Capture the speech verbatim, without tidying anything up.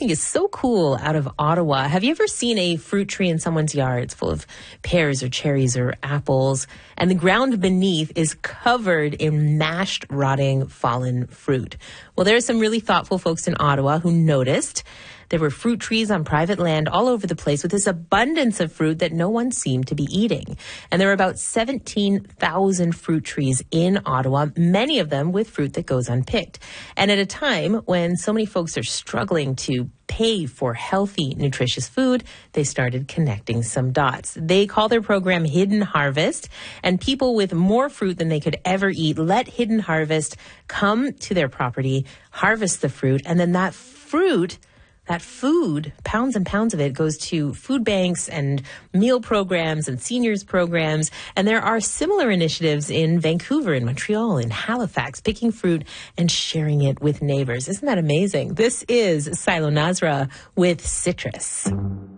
think is so cool out of Ottawa. Have you ever seen a fruit tree in someone's yard? It's full of pears or cherries or apples, and the ground beneath is covered in mashed, rotting, fallen fruit. Well, there are some really thoughtful folks in Ottawa who noticed there were fruit trees on private land all over the place with this abundance of fruit that no one seemed to be eating. And there are about seventeen thousand fruit trees in Ottawa, many of them with fruit that goes unpicked. And at a time when so many folks are struggling to pay for healthy, nutritious food, they started connecting some dots. They call their program Hidden Harvest, and people with more fruit than they could ever eat let Hidden Harvest come to their property, harvest the fruit, and then that fruit That food, pounds and pounds of it, goes to food banks and meal programs and seniors programs. And there are similar initiatives in Vancouver, in Montreal, in Halifax, picking fruit and sharing it with neighbors. Isn't that amazing? This is Silo Nazra with Citrus.